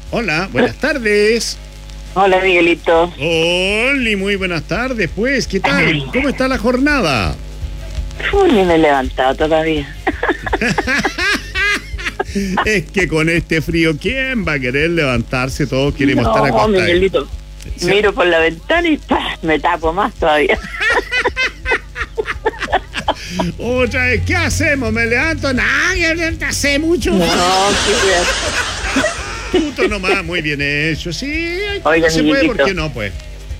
Hola, buenas tardes. Hola, Miguelito. Hola, muy buenas tardes, pues. ¿Qué tal? ¿Cómo está la jornada? Ni me he levantado todavía. Es que con este frío, ¿quién va a querer levantarse? Todos queremos estar acostados. No, Miguelito. ¿Sí? Miro por la ventana y me tapo más todavía. Otra vez, ¿qué hacemos? ¿Me levanto? Nah, ya hace mucho. No, qué Puto nomás, muy bien hecho. Sí, Oiga, se puede, ¿por Miguelito. qué no, pues?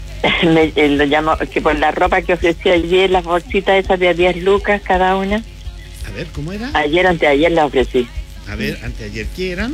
Lo llamo que por la ropa que ofrecí ayer, las bolsitas esas de 10 lucas cada una. A ver, ¿cómo era? Anteayer las ofrecí. A ver, anteayer, ¿qué eran?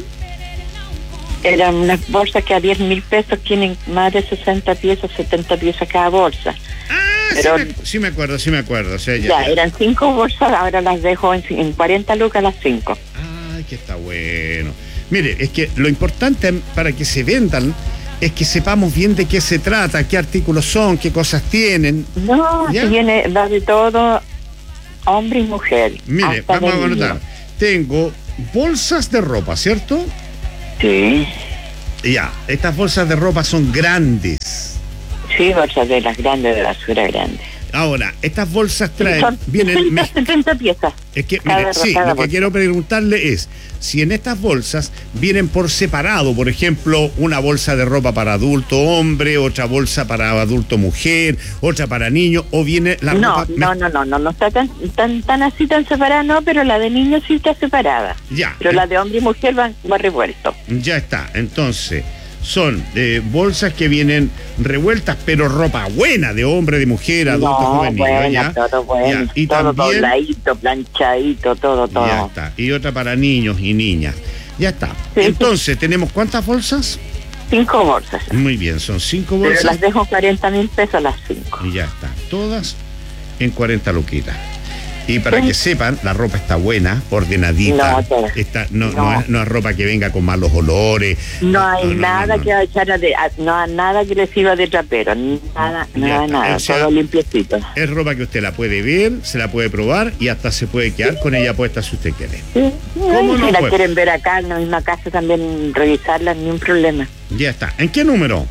Eran unas bolsas que a 10.000 pesos tienen más de 60 piezas, 70 piezas cada bolsa. Ah, Pero, sí me acuerdo. O sea, ya, eran 5 bolsas, ahora las dejo en 40 lucas las 5. Ay, que está bueno. Mire, es que lo importante para que se vendan es que sepamos bien de qué se trata, qué artículos son, qué cosas tienen. No, ¿Ya? va de todo, hombre y mujer. Mire, hasta vamos a de anotar. niño. Tengo bolsas de ropa, ¿cierto? Sí, Ya, estas bolsas de ropa son grandes. sí, bolsas de las grandes, de basura grande. Ahora, estas bolsas traen, Son vienen... 70 piezas. Es que, Cada mire, sí, cada lo que bolsa. quiero preguntarle es, si en estas bolsas vienen por separado, por ejemplo, una bolsa de ropa para adulto hombre, otra bolsa para adulto mujer, otra para niño, o viene la ropa... No está tan así tan separada, no, pero la de niños sí está separada. Ya, Pero la de hombre y mujer va revuelto. ya está. Entonces, son bolsas que vienen revueltas, pero ropa buena, de hombre, de mujer, adulto, juvenil. Bueno, ¿ya? todo bueno. Ya, y todo también... dobladito, planchadito, todo. Ya está. Y otra para niños y niñas. Ya está. Sí. Entonces, ¿tenemos cuántas bolsas? 5 bolsas. Muy bien, son 5 Pero bolsas. las dejo 40.000 pesos las 5. Y ya está. Todas en 40 luquitas. Y para que sepan, la ropa está buena, ordenadita. No, todas. No es ropa que venga con malos olores. No hay nada no. que echar nada que le sirva de trapero, nada, O sea, todo limpiecito. Es ropa que usted la puede ver, se la puede probar y hasta se puede quedar con ella puesta si usted quiere. Sí, ¿Cómo no, si la pues? quieren ver acá en la misma casa también revisarla, ni un problema. Ya está. ¿En qué número?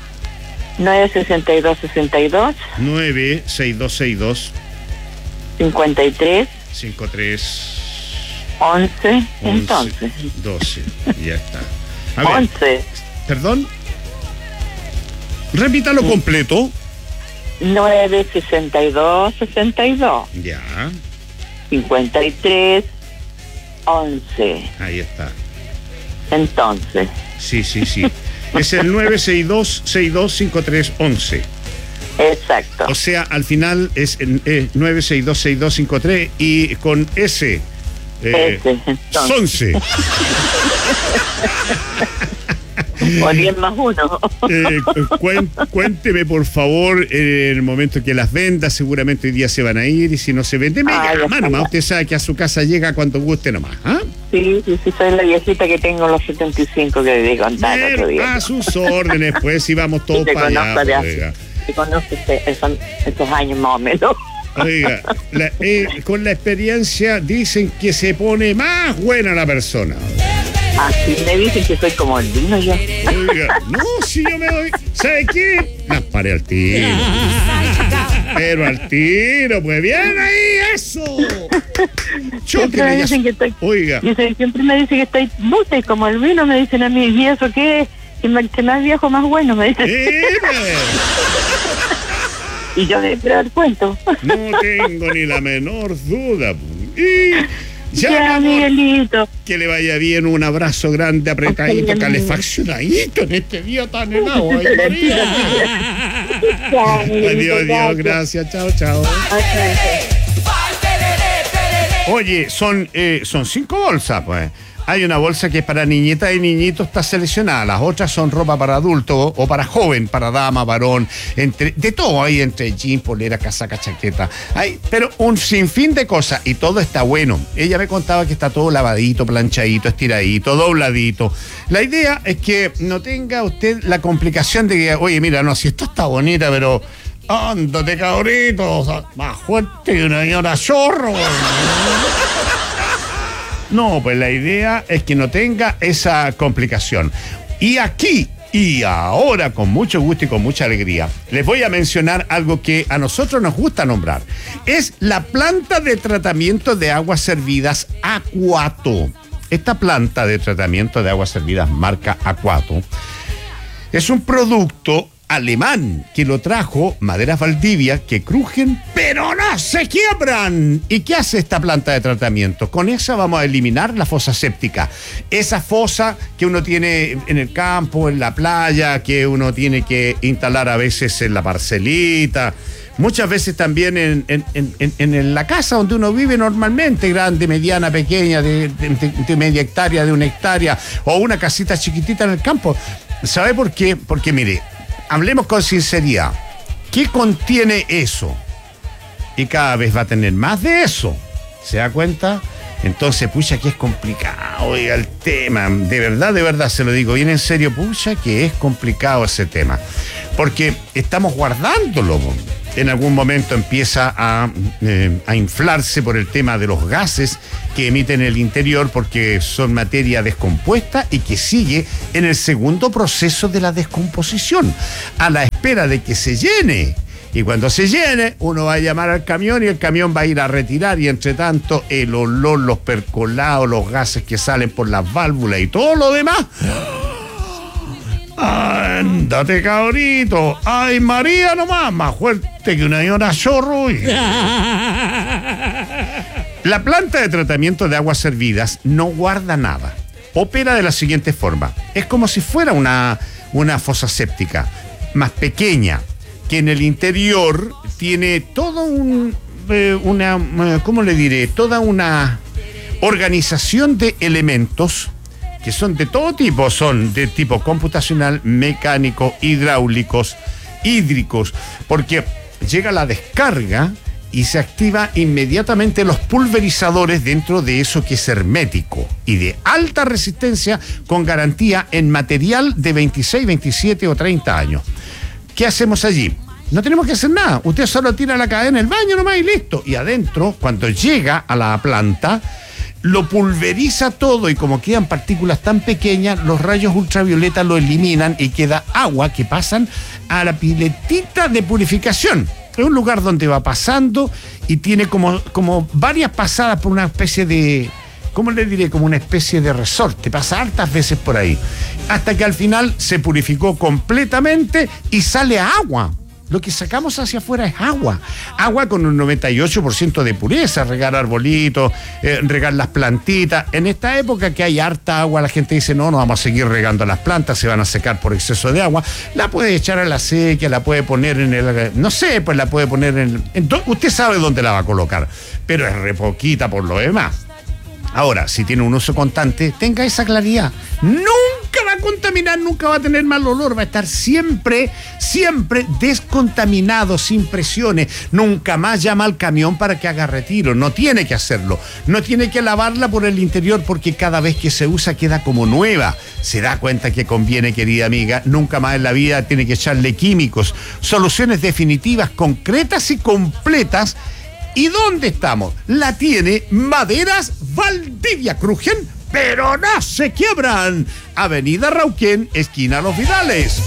962-62 96262 53 53 11 entonces 12. Ya está. A ver, 11 perdón. Repítalo completo. 962-62 Ya. 53 11 Ahí está. entonces. Sí. Es el 962-625311. Exacto. O sea, al final es 962-6253 y con S. Ese, entonces. Sonce. O 10 más 1. Cuénteme, por favor, en el momento que las venda. Seguramente hoy día se van a ir y si no se vende, me llama nomás. Usted sabe que a su casa llega cuando guste nomás. ¿Ah? Sí, soy la viejita que tengo los 75 que le contar el otro día. A sus órdenes, pues, y vamos todos Te para allá. conozco de hace- Oiga. Te conozco estos años más o menos. Oiga, con la experiencia dicen que se pone más buena la persona. Así me dicen que soy como el vino yo. Oiga, no, si yo me doy. ¿Sabe qué? Las paré al tiro. Pero al tiro, pues bien ahí, eso. Siempre me dicen que estoy. Oiga. Siempre me dicen que estoy buta y como el vino me dicen a mí, ¿y eso qué es? Que más viejo, más bueno, me dicen. Y yo me creo el cuento. No tengo ni la menor duda. Y ya, mi amor, Miguelito. que le vaya bien, un abrazo grande, apretadito, Ok, calefaccionadito en este día tan helado. Ay, Ya, María. Miguelito, Adiós, gracias, chao. Oye, son 5 bolsas, pues. Hay una bolsa que es para niñitas y niñitos, está seleccionada. Las otras son ropa para adulto o para joven, para dama, varón, de todo hay, entre jean, polera, casaca, chaqueta. Hay, pero un sinfín de cosas y todo está bueno. Ella me contaba que está todo lavadito, planchadito, estiradito, dobladito. La idea es que no tenga usted la complicación de que, oye, mira, no, si esto está bonita, pero... ándate, cabrito, o sea, más fuerte que una señora zorro. No, pues la idea es que no tenga esa complicación. Y aquí y ahora, con mucho gusto y con mucha alegría, les voy a mencionar algo que a nosotros nos gusta nombrar. Es la planta de tratamiento de aguas servidas Aquato. Esta planta de tratamiento de aguas servidas marca Aquato es un producto alemán que lo trajo Maderas Valdivia, que crujen pero no se quiebran. ¿Y qué hace esta planta de tratamiento? Con esa vamos a eliminar la fosa séptica, esa fosa que uno tiene en el campo, en la playa, que uno tiene que instalar a veces en la parcelita, muchas veces también en la casa donde uno vive normalmente, grande, mediana, pequeña, de media hectárea, de 1 hectárea, o una casita chiquitita en el campo. ¿Sabe por qué? Porque mire, hablemos con sinceridad. ¿Qué contiene eso? Y cada vez va a tener más de eso. ¿Se da cuenta? Entonces, pucha, que es complicado, oiga, el tema. De verdad, se lo digo bien en serio, pucha, que es complicado ese tema. Porque estamos guardándolo. En algún momento empieza a inflarse por el tema de los gases que emiten en el interior, porque son materia descompuesta y que sigue en el segundo proceso de la descomposición, a la espera de que se llene. Y cuando se llene, uno va a llamar al camión y el camión va a ir a retirar, y entre tanto el olor, los percolados, los gases que salen por las válvulas y todo lo demás. Ándate, cabrito. Ay, María, nomás, más fuerte que una llora chorro. La planta de tratamiento de aguas servidas no guarda nada. Opera de la siguiente forma. Es como si fuera una fosa séptica, más pequeña, que en el interior tiene todo ¿cómo le diré? Toda una organización de elementos que son de todo tipo, son de tipo computacional, mecánico, hidráulicos, hídricos, porque llega la descarga y se activa inmediatamente los pulverizadores dentro de eso, que es hermético y de alta resistencia, con garantía en material de 26, 27 o 30 años. ¿Qué hacemos allí? No tenemos que hacer nada. Usted solo tira la cadena en el baño nomás y listo. Y adentro, cuando llega a la planta, lo pulveriza todo, y como quedan partículas tan pequeñas, los rayos ultravioleta lo eliminan y queda agua que pasan a la piletita de purificación. Es un lugar donde va pasando y tiene como varias pasadas por una especie de, ¿cómo le diré? Como una especie de resorte. Pasa hartas veces por ahí, hasta que al final se purificó completamente y sale agua. Lo que sacamos hacia afuera es agua. Agua con un 98% de pureza. Regar arbolitos, regar las plantitas. En esta época que hay harta agua, la gente dice, no vamos a seguir regando las plantas, se van a secar por exceso de agua. La puede echar a la sequía, la puede poner en el... No sé, pues la puede poner usted sabe dónde la va a colocar, pero es re poquita por lo demás. Ahora, si tiene un uso constante, tenga esa claridad. Nunca va a contaminar, nunca va a tener mal olor, va a estar siempre descontaminado, sin presiones. Nunca más llama al camión para que haga retiro, no tiene que hacerlo. No tiene que lavarla por el interior, porque cada vez que se usa queda como nueva. Se da cuenta que conviene, querida amiga. Nunca más en la vida tiene que echarle químicos. Soluciones definitivas, concretas y completas. ¿Y dónde estamos? La tiene Maderas Valdivia. Crujen, pero no se quiebran. Avenida Rauquén, esquina Los Vidales.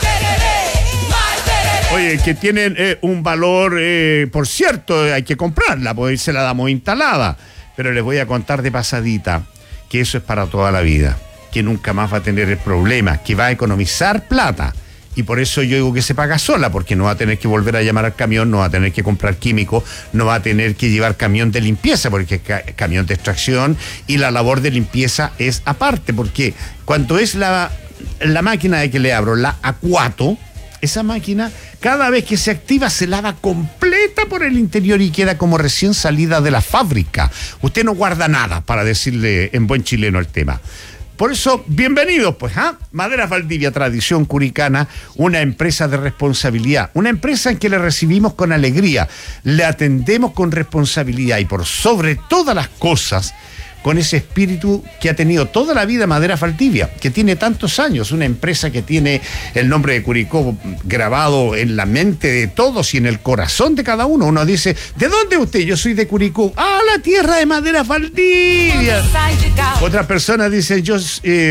Oye, que tienen un valor, por cierto, hay que comprarla, porque se la damos instalada. Pero les voy a contar de pasadita que eso es para toda la vida, que nunca más va a tener el problema, que va a economizar plata. Y por eso yo digo que se paga sola, porque no va a tener que volver a llamar al camión, no va a tener que comprar químicos, no va a tener que llevar camión de limpieza, porque es camión de extracción, y la labor de limpieza es aparte, porque cuando es la máquina de que le abro, la Aquato, esa máquina, cada vez que se activa, se lava completa por el interior y queda como recién salida de la fábrica. Usted no guarda nada, para decirle en buen chileno el tema. Por eso, bienvenidos, pues, Maderas Valdivia, tradición curicana, una empresa de responsabilidad, una empresa en que le recibimos con alegría, le atendemos con responsabilidad y, por sobre todas las cosas, con ese espíritu que ha tenido toda la vida Maderas Valdivia, que tiene tantos años, una empresa que tiene el nombre de Curicó grabado en la mente de todos y en el corazón de cada uno. Uno dice, ¿de dónde es usted? Yo soy de Curicó. ¡Ah, la tierra de Maderas Valdivia! Otras personas dicen, yo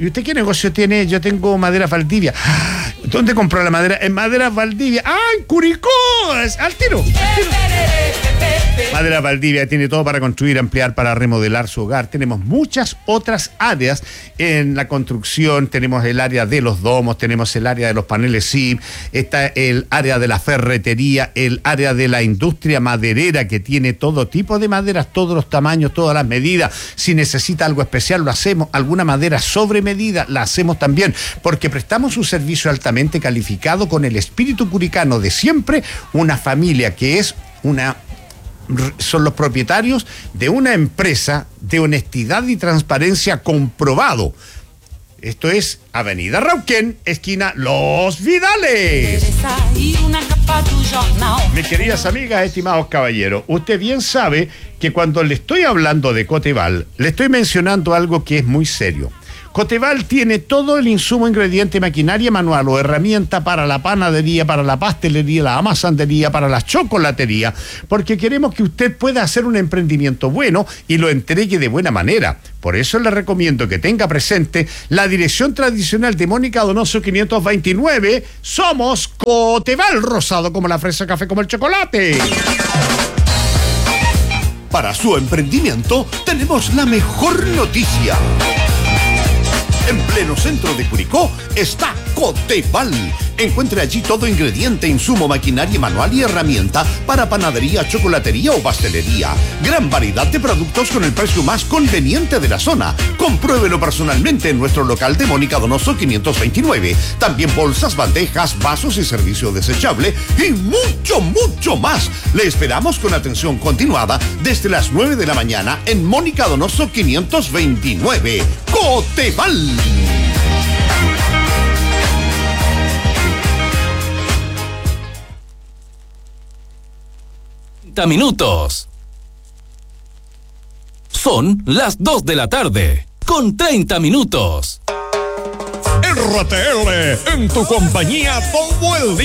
¿Y usted qué negocio tiene? Yo tengo Maderas Valdivia. ¿Dónde compró la madera? En Maderas Valdivia. ¡Ah, en Curicó! ¡Al tiro! Maderas Valdivia tiene todo para construir, ampliar, para remodelar su hogar. Tenemos muchas otras áreas en la construcción. Tenemos el área de los domos, tenemos el área de los paneles SIM, está el área de la ferretería, el área de la industria maderera, que tiene todo tipo de maderas, todos los tamaños, todas las medidas. Si necesita algo especial, lo hacemos. Alguna madera sobre medida, la hacemos también, porque prestamos un servicio altamente calificado con el espíritu curicano de siempre, una familia que son los propietarios de una empresa de honestidad y transparencia comprobado. Esto es Avenida Rauquén, esquina Los Vidales. Mis queridas amigas, estimados caballeros, usted bien sabe que cuando le estoy hablando de Coteval, le estoy mencionando algo que es muy serio. Coteval tiene todo el insumo, ingrediente, maquinaria manual o herramienta para la panadería, para la pastelería, la amasandería, para la chocolatería, porque queremos que usted pueda hacer un emprendimiento bueno y lo entregue de buena manera. Por eso le recomiendo que tenga presente la dirección tradicional de Mónica Donoso 529. Somos Coteval, rosado como la fresa, café como el chocolate. Para su emprendimiento tenemos la mejor noticia. En pleno centro de Curicó está Coteval. Encuentre allí todo ingrediente, insumo, maquinaria manual y herramienta para panadería, chocolatería o pastelería. Gran variedad de productos con el precio más conveniente de la zona. Compruébelo personalmente en nuestro local de Mónica Donoso 529. También bolsas, bandejas, vasos y servicio desechable y mucho, mucho más. Le esperamos con atención continuada desde las 9 de la mañana en Mónica Donoso 529. Coteval. 30 minutos. Son las 2 de la tarde, con 30 minutos. RTL, en tu compañía todo el día.